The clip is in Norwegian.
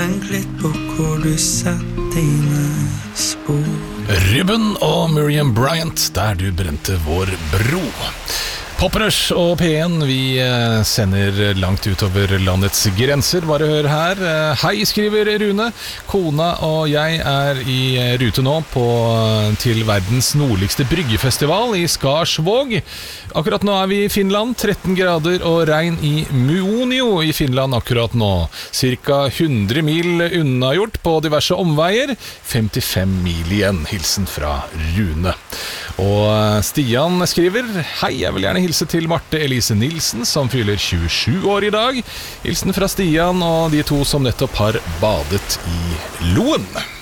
tenk litt på hvor du setter dine spor. Ruben og Miriam Bryant, der du brente vår bro. Poprush og P1, vi sender langt utover landets grenser. Bare hør her. Hei, skriver Rune. Kona og jeg i rute nå til verdens nordligste bryggefestival i Skarsvåg. Akkurat nå vi i Finland, 13 grader og regn i Muonio i Finland akkurat nå. Cirka 100 mil unnagjort på diverse omveier. 55 mil igjen. Hilsen fra Rune. Og Stian skriver: Hei, jeg vil gjerne hilse til Marte Elise Nilsen, som fyller 27 år i dag. Hilsen fra Stian og de to som nettopp har badet i Loen.